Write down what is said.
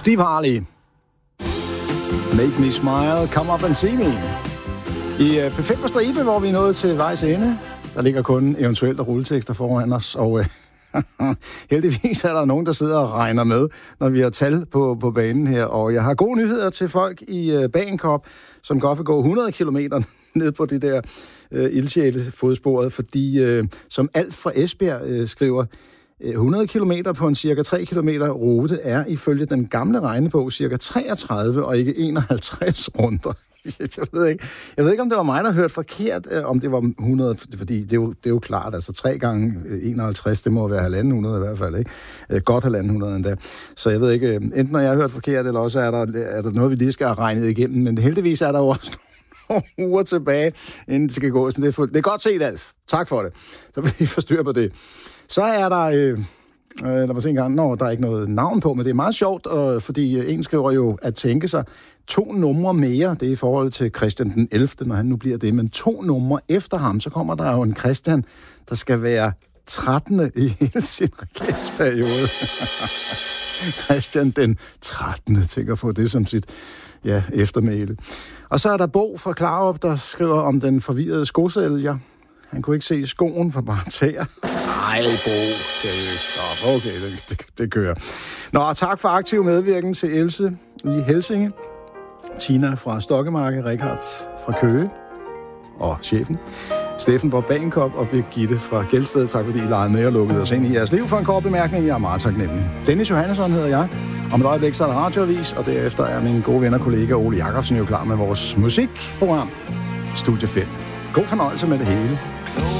Steve Harley. Make me smile, come up and see me. I P5 på stribe, hvor vi er nået til vejs ende. Der ligger kun eventuelt rulletekster foran os, og heldigvis er der nogen, der sidder og regner med, når vi har tal på banen her. Og jeg har gode nyheder til folk i Bagenkop, som godt vil gå 100 kilometer ned på det der ildsjæle-fodsporet, fordi som Alf fra Esbjerg skriver, 100 kilometer på en cirka 3 kilometer rute er ifølge den gamle regnebog cirka 33 og ikke 51 runder. Jeg ved ikke, om det var mig, der hørte forkert, om det var 100, fordi det er jo klart, altså 3 gange 51, det må være 1.500 i hvert fald, ikke? Godt 1.500 endda. Så jeg ved ikke, enten når jeg har hørt forkert, eller også er der noget, vi lige skal have regnet igennem, men heldigvis er der jo også nogle uger tilbage, inden det skal gå. Det er godt set, Alf. Tak for det. Så vil I forstyrre på det. Så er der... der var se en gang, der er ikke noget navn på, men det er meget sjovt, fordi en skriver jo at tænke sig 2 numre mere, det er i forhold til Christian den 11., når han nu bliver det, men 2 numre efter ham, så kommer der jo en Christian, der skal være 13. i hele sin regeringsperiode. Christian den 13. tænker på det som sit eftermæle. Og så er der Bo fra Klarup, der skriver om den forvirrede skosælger. Han kunne ikke se skoen for bare tæer. Nej, Bo, seriøst. Okay, det kører. Nå, tak for aktiv medvirken til Else i Helsinge, Tina fra Stokkemarke, Richard fra Køge og chefen, Steffen på Bagenkop og Birgitte fra Gelsted. Tak fordi I legede med og lukkede os ind i jeres liv. For en kort bemærkning, jeg er meget taknemmelig. Dennis Johannesson hedder jeg. Om et øjeblik så er der radioavis, og derefter er min gode ven og kollega Ole Jacobsen jo klar med vores musikprogram Studie 5. God fornøjelse med det hele.